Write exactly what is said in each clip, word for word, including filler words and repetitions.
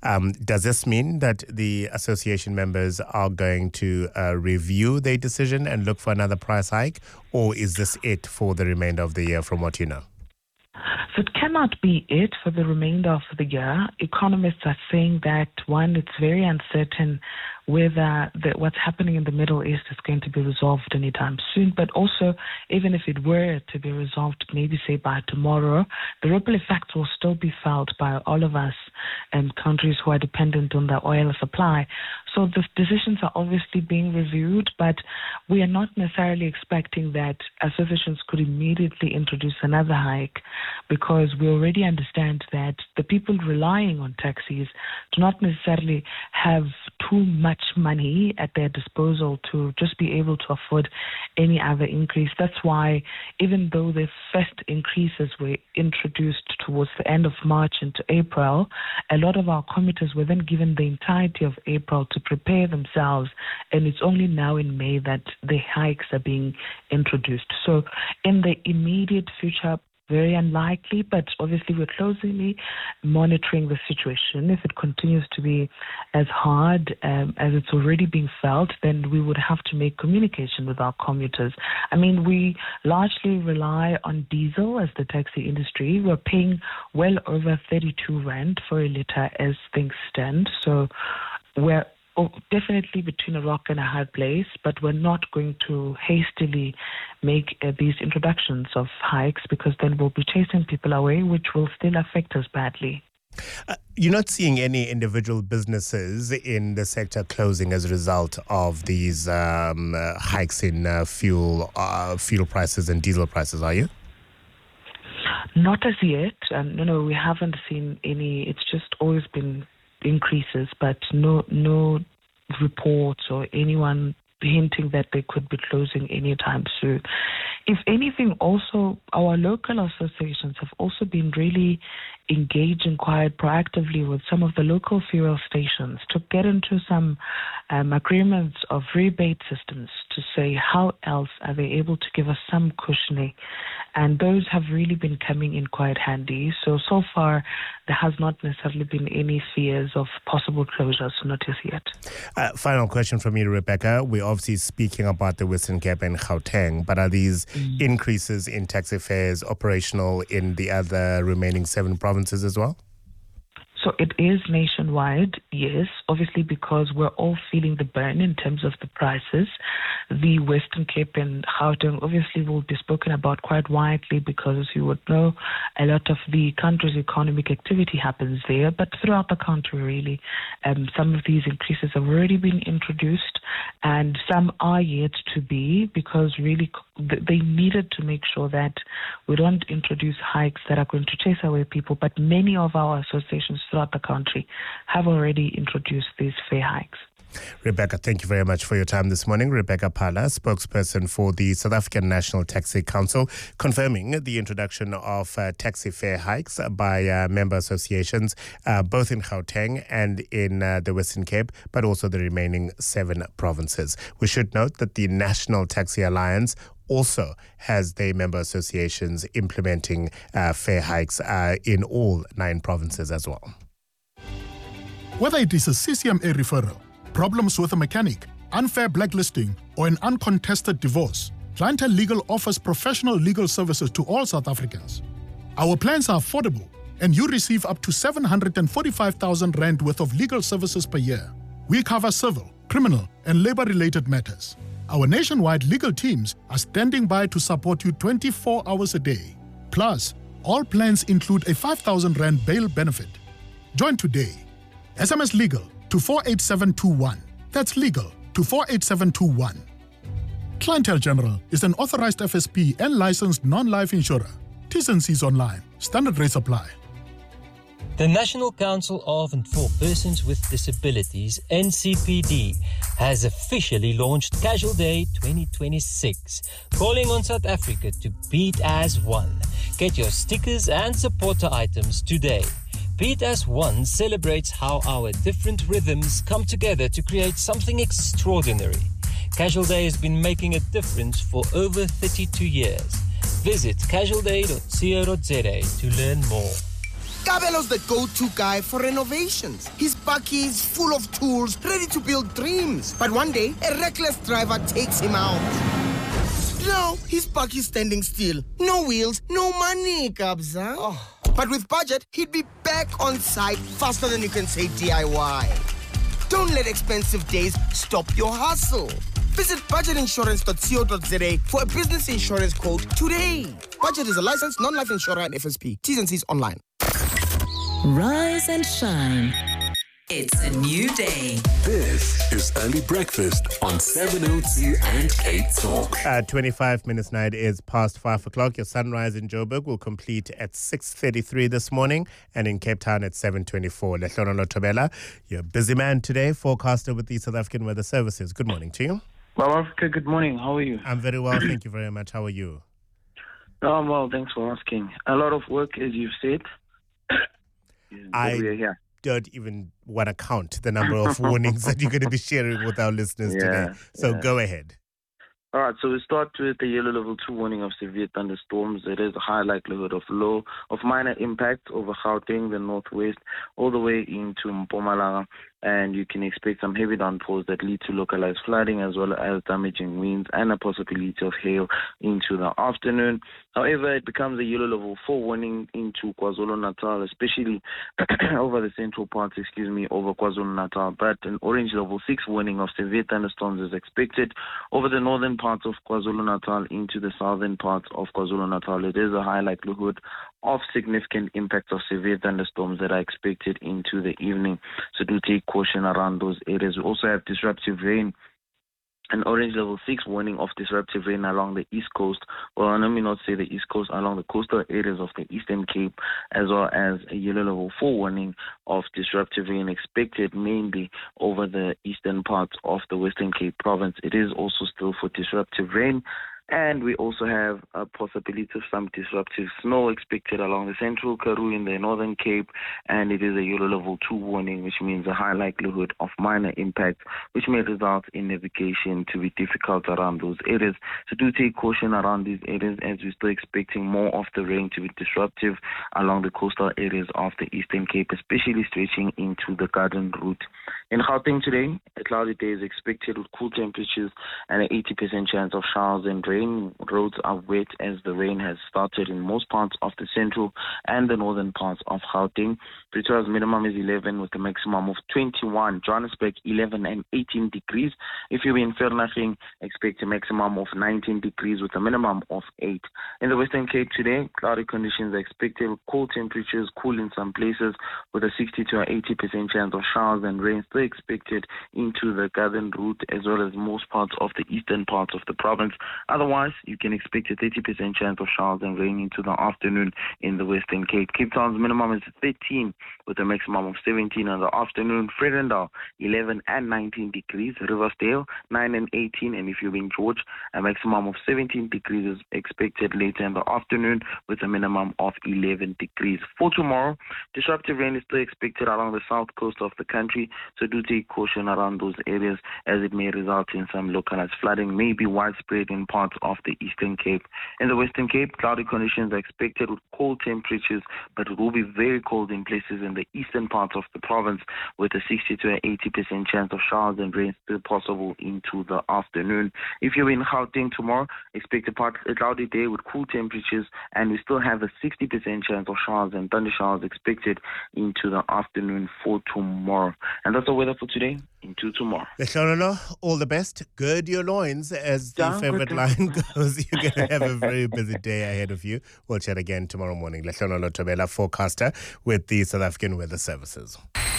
Um, does this mean that the association members are going to uh, review their decision and look for another price hike, or is this it for the remainder of the year from what you know? So it cannot be it for the remainder of the year. Economists are saying that, one, it's very uncertain whether the, what's happening in the Middle East is going to be resolved anytime soon. But also, even if it were to be resolved, maybe say by tomorrow, the ripple effects will still be felt by all of us and countries who are dependent on the oil supply. So the decisions are obviously being reviewed, but we are not necessarily expecting that associations could immediately introduce another hike, because we already understand that the people relying on taxis do not necessarily have too much money at their disposal to just be able to afford any other increase. That's why, even though the first increases were introduced towards the end of March into April, a lot of our commuters were then given the entirety of April to prepare themselves, and it's only now in May that the hikes are being introduced. So in the immediate future, very unlikely, but obviously we're closely monitoring the situation. If it continues to be as hard um, as it's already being felt, then we would have to make communication with our commuters. I mean, we largely rely on diesel as the taxi industry. We're paying well over thirty-two rand for a litre as things stand. So we're Oh, definitely between a rock and a hard place, but we're not going to hastily make uh, these introductions of hikes, because then we'll be chasing people away, which will still affect us badly. Uh, you're not seeing any individual businesses in the sector closing as a result of these um, uh, hikes in uh, fuel uh, fuel prices and diesel prices, are you? Not as yet. Um, no, no, we haven't seen any. It's just always been increases, but no no reports or anyone hinting that they could be closing anytime soon. If anything, also our local associations have also been really engaging quite proactively with some of the local fuel stations to get into some um, agreements of rebate systems to say how else are they able to give us some cushioning, and those have really been coming in quite handy. So so far there has not necessarily been any fears of possible closures, not as yet. Uh, final question from you, Rebecca. We're obviously speaking about the Western Cape and Gauteng, but are these mm. increases in taxi fares operational in the other remaining seven provinces as well? So it is nationwide, yes, obviously because we're all feeling the burn in terms of the prices. The Western Cape and Gauteng obviously will be spoken about quite widely because, as you would know, a lot of the country's economic activity happens there. But throughout the country, really, um, some of these increases have already been introduced, and some are yet to be, because really they needed to make sure that we don't introduce hikes that are going to chase away people. But many of our associations throughout the country have already introduced these fare hikes. Rebecca, thank you very much for your time this morning. Rebecca Phala, spokesperson for the South African National Taxi Council, confirming the introduction of uh, taxi fare hikes by uh, member associations, uh, both in Gauteng and in uh, the Western Cape, but also the remaining seven provinces. We should note that the National Taxi Alliance also has their member associations implementing uh, fare hikes uh, in all nine provinces as well. Whether it is a C C M A referral, problems with a mechanic, unfair blacklisting, or an uncontested divorce, Clientele Legal offers professional legal services to all South Africans. Our plans are affordable, and you receive up to seven hundred forty-five thousand rand worth of legal services per year. We cover civil, criminal, and labor-related matters. Our nationwide legal teams are standing by to support you twenty-four hours a day. Plus, all plans include a five thousand rand bail benefit. Join today. S M S LEGAL to four eight seven two one. That's legal to four eight seven two one. Clientele General is an authorized F S P and licensed non-life insurer. T's and C's online. Standard rates apply. The National Council of and for Persons with Disabilities, N C P D, has officially launched Casual Day twenty twenty-six, calling on South Africa to beat as one. Get your stickers and supporter items today. Beat as One celebrates how our different rhythms come together to create something extraordinary. Casual Day has been making a difference for over thirty-two years. Visit casual day dot co dot za to learn more. Kabelo's the go-to guy for renovations. His bakkie is full of tools, ready to build dreams. But one day, a reckless driver takes him out. Now, his bakkie standing still. No wheels, no money, Kabza. Oh. But with budget, he'd be back on site faster than you can say D I Y. Don't let expensive days stop your hustle. Visit budget insurance dot co dot za for a business insurance quote today. Budget is a licensed non-life insurer and F S P. T's and C's online. Rise and shine. It's a new day. This is Early Breakfast on seven oh two and Cape Talk. Uh, twenty-five minutes night is past five o'clock. Your sunrise in Joburg will complete at six thirty-three this morning and in Cape Town at seven twenty-four. Lehlono Tobela, you're a busy man today, forecaster with the South African Weather Services. Good morning to you. Well, Africa, good morning. How are you? I'm very well, thank you very much. How are you? Oh, I'm well, thanks for asking. A lot of work, as you've said. I we are here. don't even want to count the number of warnings that you're going to be sharing with our listeners Yeah, today. So yeah. go ahead. All right, so we start with the yellow level two warning of severe thunderstorms. There is a high likelihood of low, of minor impact over Gauteng, the northwest, all the way into Mpumalanga, and you can expect some heavy downpours that lead to localized flooding as well as damaging winds and a possibility of hail into the afternoon. However, it becomes a yellow level four warning into KwaZulu-Natal, especially over the central parts, excuse me, over KwaZulu-Natal, but an orange level six warning of severe thunderstorms is expected over the northern parts of KwaZulu-Natal into the southern parts of KwaZulu-Natal. It is a high likelihood of significant impacts of severe thunderstorms that are expected into the evening. So do take caution around those areas. We also have disruptive rain, an orange level six warning of disruptive rain along the east coast, or let me not say the east coast, along the coastal areas of the Eastern Cape, as well as a yellow level four warning of disruptive rain expected mainly over the eastern parts of the Western Cape province. It is also still for disruptive rain. And we also have a possibility of some disruptive snow expected along the central Karoo in the northern Cape, and it is a yellow level two warning, which means a high likelihood of minor impact, which may result in navigation to be difficult around those areas. So do take caution around these areas, as we're still expecting more of the rain to be disruptive along the coastal areas of the Eastern Cape, especially stretching into the Garden Route. In Gauteng today, a cloudy day is expected with cool temperatures and an eighty percent chance of showers and rain. Roads are wet as the rain has started in most parts of the central and the northern parts of Gauteng. Pretoria's minimum is eleven with a maximum of twenty-one. Johannesburg, eleven and eighteen degrees. If you're in Vereeniging, expect a maximum of nineteen degrees with a minimum of eight. In the Western Cape today, cloudy conditions are expected with cool temperatures, cool in some places, with a sixty to eighty percent chance of showers and rain still expected into the Garden Route as well as most parts of the eastern parts of the province. Otherwise, you can expect a thirty percent chance of showers and rain into the afternoon in the Western Cape. Cape Town's minimum is thirteen with a maximum of seventeen in the afternoon. Vredendal, eleven and nineteen degrees. Riversdale, nine and eighteen. And if you're in George, a maximum of seventeen degrees is expected later in the afternoon with a minimum of eleven degrees. For tomorrow, disruptive rain is still expected along the south coast of the country, so do take caution around those areas as it may result in some localized flooding, may be widespread in parts of the Eastern Cape. In the Western Cape, cloudy conditions are expected with cold temperatures, but it will be very cold in places in the eastern parts of the province with a sixty to eighty percent chance of showers and rain still possible into the afternoon. If you're in Gauteng tomorrow, expect a, part, a cloudy day with cool temperatures, and we still have a sixty percent chance of showers and thunder showers expected into the afternoon for tomorrow. And that's the weather for today. Into tomorrow. Lehlono, all the best. Gird your loins, as the Yeah, favorite good. line goes. You're going to have a very busy day ahead of you. We'll chat again tomorrow morning. Lehlono Tobela, forecaster with the South African Weather Services.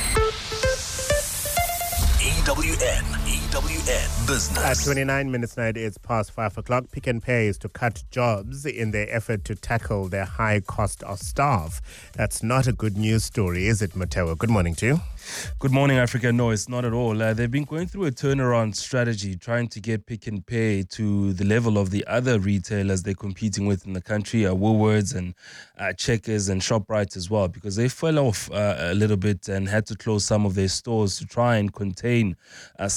E W N, E W N Business. At twenty-nine minutes now, it is past five o'clock. Pick n Pay is to cut jobs in their effort to tackle their high cost of staff. That's not a good news story, is it, Mateo? Good morning to you. Good morning, Africa. No, it's not at all. Uh, they've been going through a turnaround strategy, trying to get Pick n Pay to the level of the other retailers they're competing with in the country, uh, Woolworths and uh, Checkers and ShopRite as well, because they fell off uh, a little bit and had to close some of their stores to try and contain uh, some of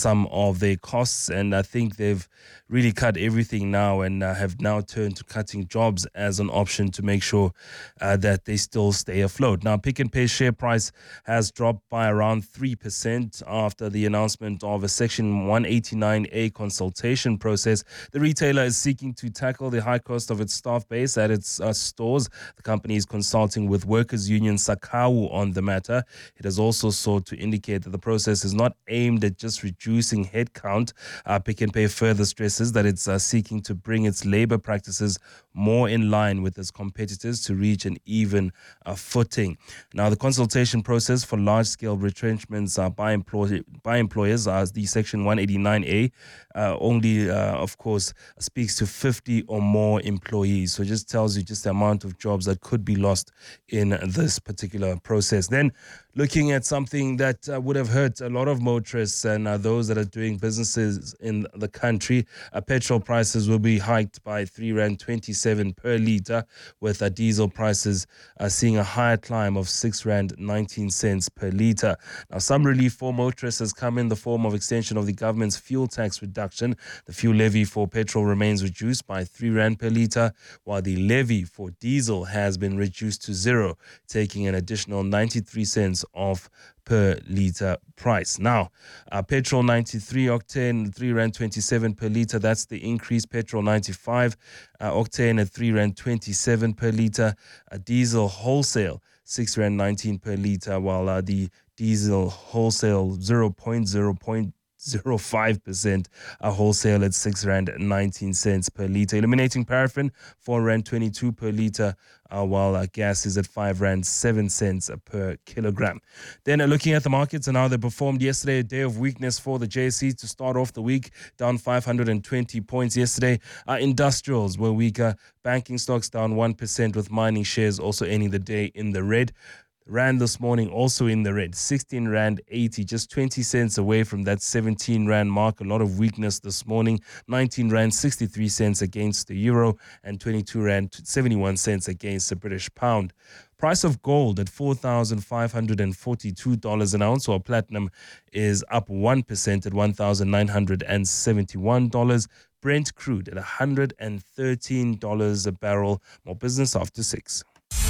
of their costs, and I think they've really cut everything now and uh, have now turned to cutting jobs as an option to make sure uh, that they still stay afloat. Now, Pick n Pay's share price has dropped by around three percent after the announcement of a Section one eighty-nine A consultation process. The retailer is seeking to tackle the high cost of its staff base at its uh, stores. The company is consulting with workers' union SACAWU on the matter. It has also sought to indicate that the process is not aimed at just reducing headcount. Uh, Pick n Pay further stresses that it's uh, seeking to bring its labor practices more in line with its competitors to reach an even uh, footing. Now, the consultation process for large-scale retrenchments uh, by, employ- by employers, as uh, the Section one eighty-nine A, uh, only, uh, of course, speaks to fifty or more employees. So it just tells you just the amount of jobs that could be lost in this particular process. Then, looking at something that uh, would have hurt a lot of motorists and uh, those that are doing businesses in the country, uh, petrol prices will be hiked by three rand twenty-seven per litre, with uh, diesel prices uh, seeing a higher climb of six rand nineteen cents per litre. Now, some relief for motorists has come in the form of extension of the government's fuel tax reduction. The fuel levy for petrol remains reduced by three rand per litre, while the levy for diesel has been reduced to zero, taking an additional ninety-three cents off per litre price. Now, uh, petrol ninety-three octane, three rand twenty-seven per litre. That's the increase. Petrol ninety-five uh, octane at three rand twenty-seven per litre. Uh, diesel wholesale six rand nineteen per litre, while uh, the diesel wholesale zero point zero zero five percent a wholesale at six rand nineteen cents per litre. Eliminating paraffin, four rand twenty-two per litre, uh, while uh, gas is at five rand seven cents per kilogram. Then uh, looking at the markets and how they performed yesterday, a day of weakness for the J S E to start off the week, down five hundred twenty points yesterday. Uh, industrials were weaker, banking stocks down one percent, with mining shares also ending the day in the red. Rand this morning also in the red, sixteen rand eighty, just twenty cents away from that seventeen rand mark. A lot of weakness this morning, nineteen rand sixty-three cents against the euro and twenty-two rand seventy-one cents against the British pound. Price of gold at four thousand five hundred forty-two dollars an ounce, while platinum is up one percent at one thousand nine hundred seventy-one dollars. Brent crude at one hundred thirteen dollars a barrel. More business after six.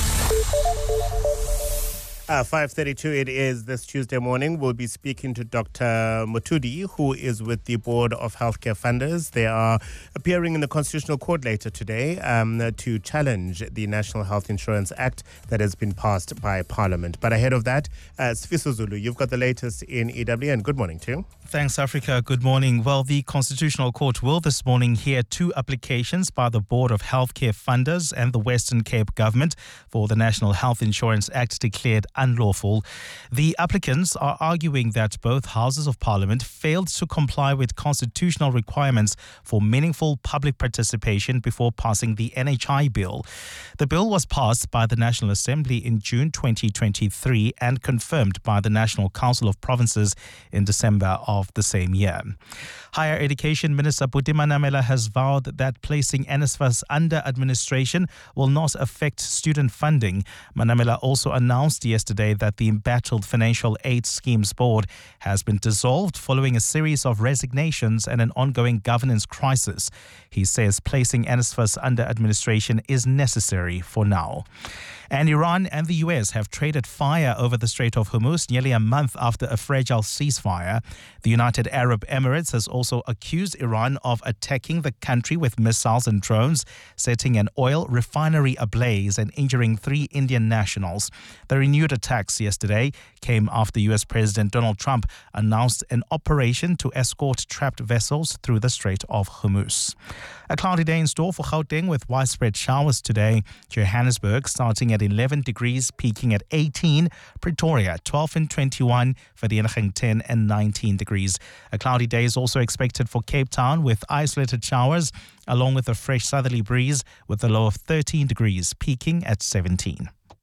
Uh, five thirty-two it is this Tuesday morning. We'll be speaking to Doctor Mutudi, who is with the Board of Healthcare Funders. They are appearing in the Constitutional Court later today um, to challenge the National Health Insurance Act that has been passed by Parliament. But ahead of that, uh, Sifiso Zulu, you've got the latest in E W N. Good morning to you. Thanks, Africa. Good morning. Well, the Constitutional Court will this morning hear two applications by the Board of Healthcare Funders and the Western Cape Government for the National Health Insurance Act declared unlawful. The applicants are arguing that both houses of Parliament failed to comply with constitutional requirements for meaningful public participation before passing the N H I bill. The bill was passed by the National Assembly in June twenty twenty-three and confirmed by the National Council of Provinces in December of the same year. Higher Education Minister Buti Manamela has vowed that placing NSFAS under administration will not affect student funding. Manamela also announced yesterday that the embattled Financial Aid Schemes Board has been dissolved following a series of resignations and an ongoing governance crisis. He says placing NSFAS under administration is necessary for now. And Iran and the U S have traded fire over the Strait of Hormuz nearly a month after a fragile ceasefire. The United Arab Emirates has also accused Iran of attacking the country with missiles and drones, setting an oil refinery ablaze and injuring three Indian nationals. The renewed attacks yesterday came after U S President Donald Trump announced an operation to escort trapped vessels through the Strait of Hormuz. A cloudy day in store for Gauteng with widespread showers today. Johannesburg starting at eleven degrees, peaking at eighteen. Pretoria twelve and twenty-one. Vereeniging ten and nineteen degrees. A cloudy day is also expected for Cape Town with isolated showers, along with a fresh southerly breeze with a low of thirteen degrees, peaking at seventeen.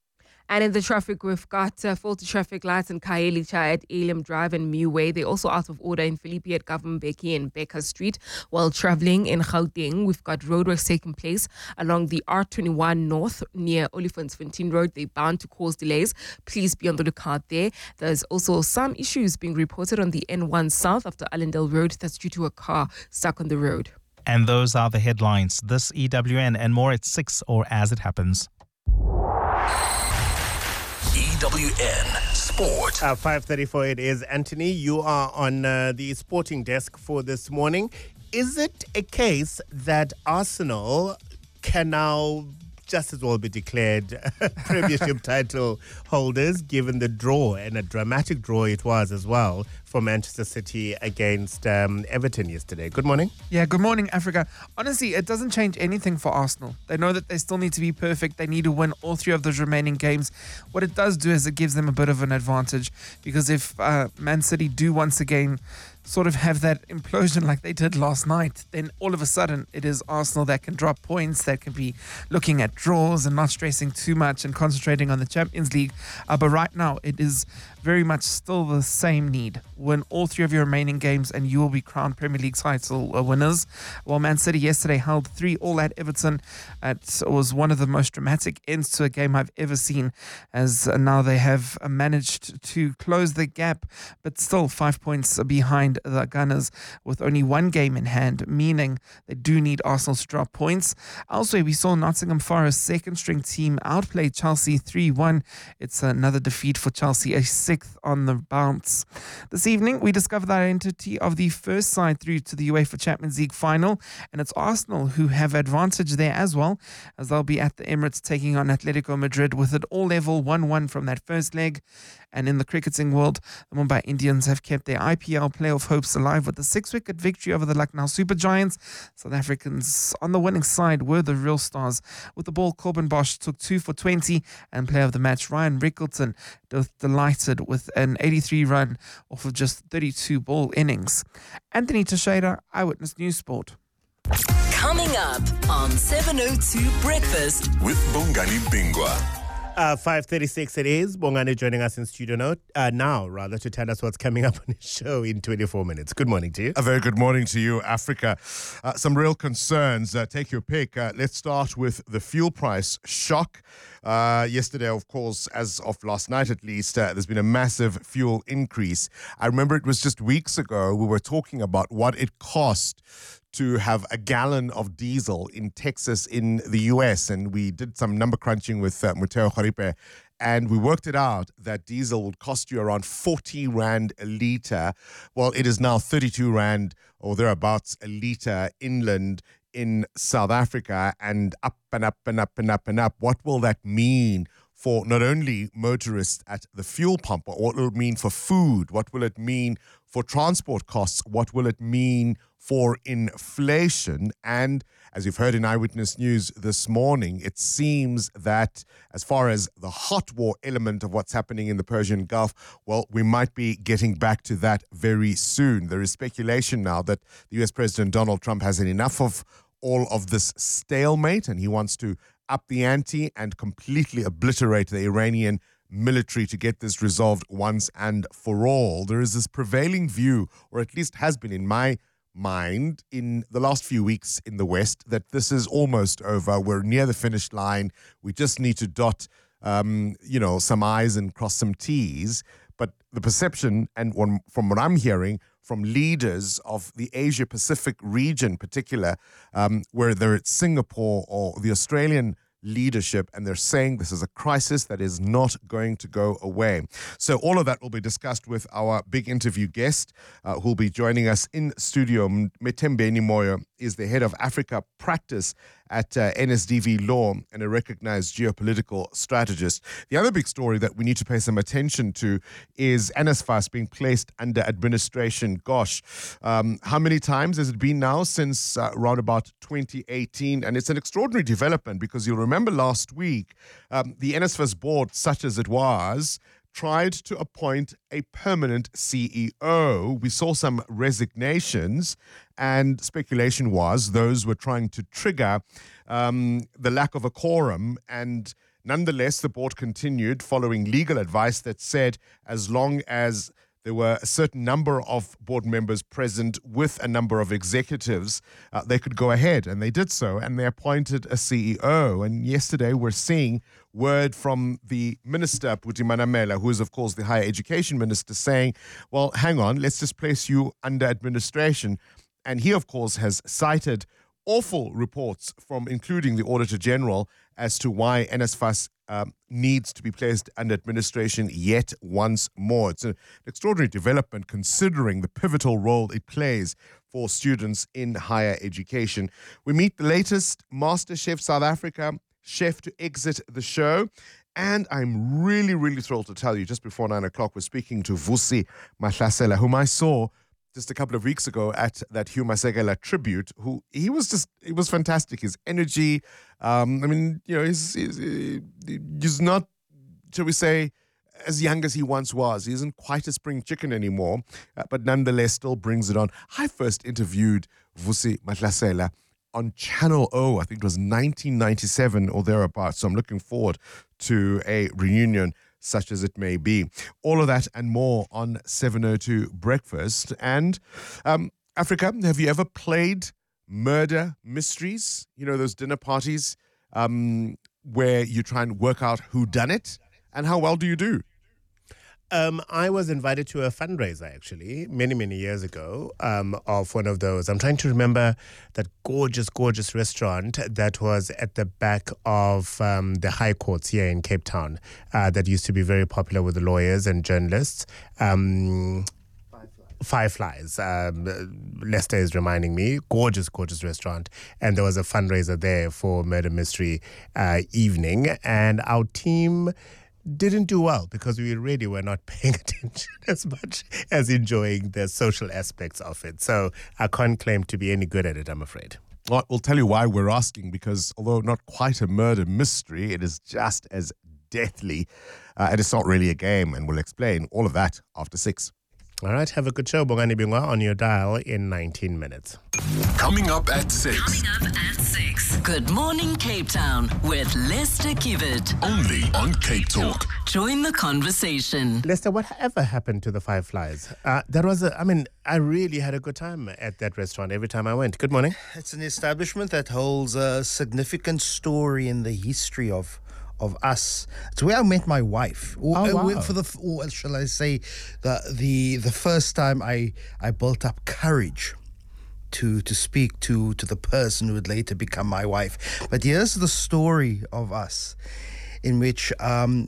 And in the traffic, we've got uh, faulty traffic lights in Kaelicha at Elim Drive and Meway. They're also out of order in Philippi at Government Becky and Becker Street. While traveling in Gauteng, we've got roadworks taking place along the R twenty-one North near Olifantsfontein Road. They're bound to cause delays. Please be on the lookout there. There's also some issues being reported on the N one South after Allendale Road. That's due to a car stuck on the road. And those are the headlines. This E W N and more at six or as it happens. E W N Sport. Uh, five thirty-four it is. Anthony, you are on uh, the sporting desk for this morning. Is it a case that Arsenal can now just as well be declared Premiership title holders, given the draw, and a dramatic draw it was as well, for Manchester City against um, Everton yesterday? Good morning. Yeah, good morning, Africa. Honestly, it doesn't change anything for Arsenal. They know that they still need to be perfect. They need to win all three of those remaining games. What it does do is it gives them a bit of an advantage, because if uh, Man City do once again sort of have that implosion like they did last night, then all of a sudden it is Arsenal that can drop points, that can be looking at draws and not stressing too much and concentrating on the Champions League. Uh, but right now it is very much still the same need. Win all three of your remaining games and you will be crowned Premier League title winners. Well, Man City yesterday held three all at Everton. It was one of the most dramatic ends to a game I've ever seen, as now they have managed to close the gap, but still five points behind the Gunners with only one game in hand, meaning they do need Arsenal to drop points. Elsewhere, we saw Nottingham Forest second string team outplay Chelsea three one. It's another defeat for Chelsea, a sixth on the bounce. This evening, we discovered the identity of the first side through to the UEFA Champions League final, and it's Arsenal who have advantage there as well, as they'll be at the Emirates taking on Atletico Madrid with it all level one one from that first leg. And in the cricketing world, the Mumbai Indians have kept their I P L playoff hopes alive with a six-wicket victory over the Lucknow Super Giants. South Africans on the winning side were the real stars. With the ball, Corbin Bosch took two for twenty, and player of the match, Ryan Rickleton, delighted with an eighty-three run off of just thirty-two ball innings. Anthony Teixeira, Eyewitness News Sport. Coming up on seven oh two Breakfast with Bongani Bingwa. Uh, five thirty-six it is. Bongani joining us in studio now, uh, now, rather, to tell us what's coming up on his show in twenty-four minutes. Good morning to you. A very good morning to you, Africa. Uh, some real concerns. Uh, take your pick. Uh, let's start with the fuel price shock. Uh, yesterday, of course, as of last night at least, uh, there's been a massive fuel increase. I remember it was just weeks ago we were talking about what it cost to have a gallon of diesel in Texas in the U S. And we did some number crunching with uh, Muteo Kharipe, and we worked it out that diesel would cost you around forty rand a litre. Well, it is now thirty-two rand or thereabouts a litre inland in South Africa, and up and up and up and up and up. What will that mean for not only motorists at the fuel pump, but what will it mean for food? What will it mean for transport costs? What will it mean for inflation? And as you've heard in Eyewitness News this morning, it seems that as far as the hot war element of what's happening in the Persian Gulf, well, we might be getting back to that very soon. There is speculation now that the U S President Donald Trump has had enough of all of this stalemate, and he wants to up the ante and completely obliterate the Iranian military to get this resolved once and for all. There is this prevailing view, or at least has been in my mind in the last few weeks in the West, that this is almost over. We're near the finish line. We just need to dot, um, you know, some I's and cross some T's. But the perception, and from what I'm hearing from leaders of the Asia-Pacific region in particular, um, whether it's Singapore or the Australian leadership, and they're saying this is a crisis that is not going to go away. So all of that will be discussed with our big interview guest, uh, who'll be joining us in studio. Methembeni Moyo is the head of Africa practice at uh, N S D V Law and a recognized geopolitical strategist. The other big story that we need to pay some attention to is NSFAS being placed under administration. Gosh, um, how many times has it been now since uh, around about twenty eighteen? And it's an extraordinary development, because you'll remember last week, um, the NSFAS board, such as it was, tried to appoint a permanent C E O. We saw some resignations, and speculation was those were trying to trigger um, the lack of a quorum. And Nonetheless, the board continued following legal advice that said as long as there were a certain number of board members present with a number of executives, uh, they could go ahead. And they did so, and they appointed a C E O. And yesterday we're seeing word from the minister, Phuthi Manamela, who is, of course, the higher education minister, saying, well, hang on, let's just place you under administration. And he, of course, has cited awful reports from including the Auditor General as to why NSFAS um, needs to be placed under administration yet once more. It's an extraordinary development considering the pivotal role it plays for students in higher education. We meet the latest MasterChef South Africa chef to exit the show. And I'm really, really thrilled to tell you, just before nine o'clock, we're speaking to Vusi Mahlasela, whom I saw just a couple of weeks ago at that Hugh Masekela tribute, who he was just, it was fantastic. His energy, um, I mean, you know, he's, he's, he's not, shall we say, as young as he once was. He isn't quite a spring chicken anymore, uh, but nonetheless still brings it on. I first interviewed Vusi Mahlasela on Channel O, I think it was nineteen ninety-seven or thereabouts. So I'm looking forward to a reunion such as it may be. All of that and more on seven oh two Breakfast. And um, Africa, have you ever played murder mysteries? You know, those dinner parties um, where you try and work out who done it? And how well do you do? Um, I was invited to a fundraiser, actually, many, many years ago, um, of one of those. I'm trying to remember that gorgeous, gorgeous restaurant that was at the back of um, the High Courts here in Cape Town uh, that used to be very popular with the lawyers and journalists. Um, Five Flies. Um, Lester is reminding me. Gorgeous, gorgeous restaurant. And there was a fundraiser there for Murder Mystery uh, evening. And our team didn't do well because we really were not paying attention as much as enjoying the social aspects of it. So I can't claim to be any good at it, I'm afraid. Well, we'll tell you why we're asking, because although not quite a murder mystery, it is just as deathly. Uh, and it's not really a game, and we'll explain all of that after six. All right, have a good show, Bongani Bingwa, on your dial in nineteen minutes. Coming up at six. Coming up at six. Good morning, Cape Town, with Lester Kivet. Only on Cape Talk. Join the conversation. Lester, whatever happened to the Five Flies? Uh, that was, a, I mean, I really had a good time at that restaurant every time I went. Good morning. It's an establishment that holds a significant story in the history of of us. It's where I met my wife. Or, oh, wow. For the, or shall I say, the the the first time I I built up courage to to speak to to the person who would later become my wife. But here's the story of us, in which um,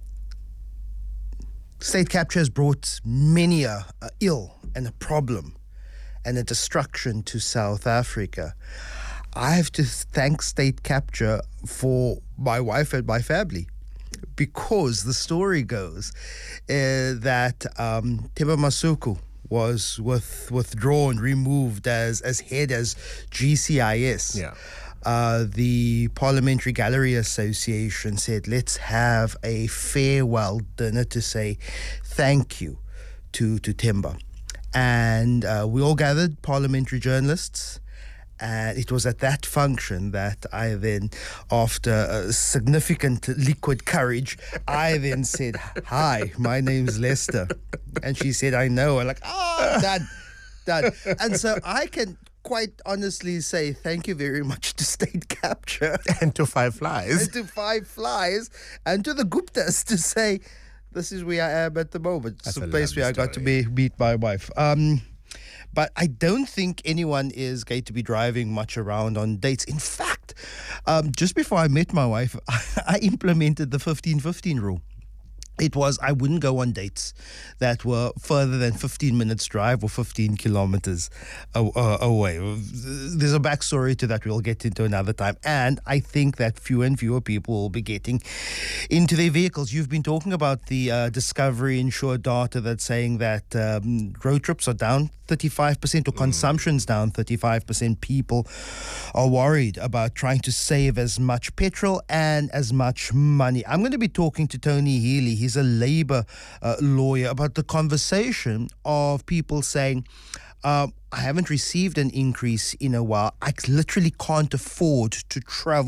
state capture has brought many a, a ill and a problem and a destruction to South Africa. I have to thank state capture for my wife and my family, because the story goes uh, that um, Themba Masuku was with, withdrawn, removed as, as head as G C I S. Yeah. Uh, the Parliamentary Gallery Association said, let's have a farewell dinner to say thank you to, to Themba. And uh, we all gathered, parliamentary journalists. And it was at that function that I then, after a significant liquid courage, I then said, hi, my name's Lester. And she said, I know. I'm like, oh, done, done. And so I can quite honestly say thank you very much to state capture. And to Five Flies. And to Five Flies. And to the Guptas to say, this is where I am at the moment. That's it's a a place where I got to be, meet my wife. Um... But I don't think anyone is going to be driving much around on dates. In fact, um, just before I met my wife, I implemented the fifteen fifteen rule. It was I wouldn't go on dates that were further than fifteen minutes drive or fifteen kilometers away. There's a backstory to that we'll get into another time. And I think that fewer and fewer people will be getting into their vehicles. You've been talking about the uh, Discovery Insure data that's saying that um, road trips are down thirty-five percent or consumption's down thirty-five percent. People are worried about trying to save as much petrol and as much money. I'm going to be talking to Tony Healy. He's a Labour uh, lawyer, about the conversation of people saying, uh, I haven't received an increase in a while. I literally can't afford to travel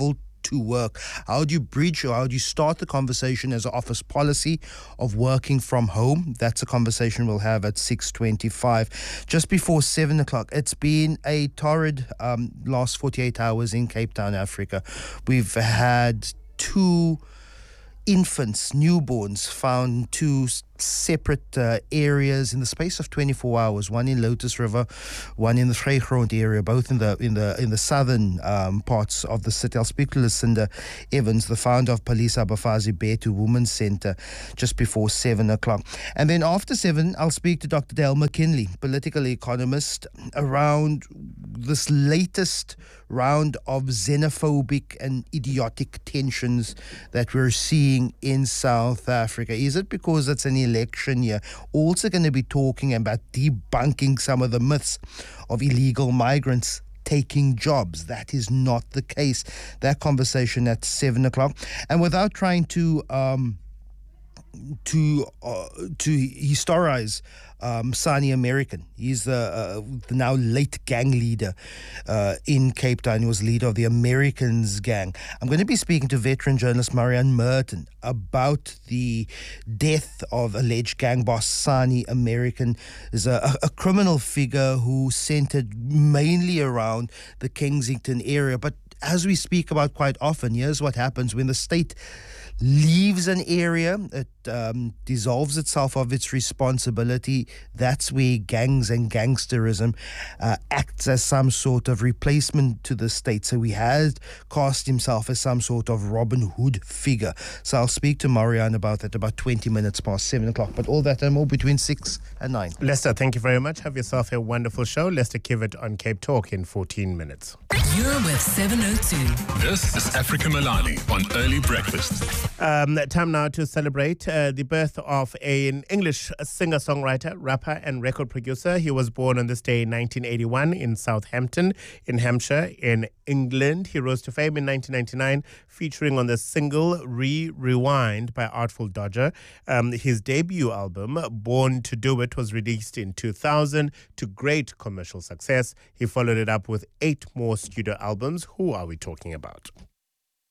to work? How do you bridge or how do you start the conversation as an office policy of working from home? That's a conversation we'll have at six twenty-five. Just before seven o'clock, it's been a torrid um, last forty-eight hours in Cape Town, Africa. We've had two infants, newborns, found two separate uh, areas in the space of twenty-four hours. One in Lotus River, one in the Vrygrond area, both in the in the in the southern um, parts of the city. I'll speak to Lucinda Evans, the founder of Palisa Bafazi Betu Women's Centre, just before seven o'clock. And then after seven, I'll speak to Doctor Dale McKinley, political economist, around this latest round of xenophobic and idiotic tensions that we're seeing in South Africa. Is it because it's an election year? Also going to be talking about debunking some of the myths of illegal migrants taking jobs. That is not the case. That conversation at seven o'clock. And without trying to um, to uh, to historize um, Sani American. He's the, uh, the now late gang leader uh, in Cape Town. He was leader of the Americans gang. I'm going to be speaking to veteran journalist Marianne Merton about the death of alleged gang boss Sani American. Is a, a criminal figure who centered mainly around the Kensington area. But as we speak about quite often, here's what happens when the state leaves an area, it um, dissolves itself of its responsibility. That's where gangs and gangsterism uh, acts as some sort of replacement to the state. So he had cast himself as some sort of Robin Hood figure. So I'll speak to Marianne about that about twenty minutes past seven o'clock. But all that and more between six and nine. Lester, thank you very much. Have yourself a wonderful show. Lester Kivet on Cape Talk in fourteen minutes. You're with seven oh two. This is Africa Milani on Early Breakfast. Um, time now to celebrate uh, the birth of a, an English singer-songwriter, rapper and record producer. He was born on this day in nineteen eighty-one in Southampton in Hampshire in England. He rose to fame in nineteen ninety-nine, featuring on the single Re-Rewind by Artful Dodger. Um, his debut album, Born to Do It, was released in two thousand to great commercial success. He followed it up with eight more studio albums. Who are we talking about?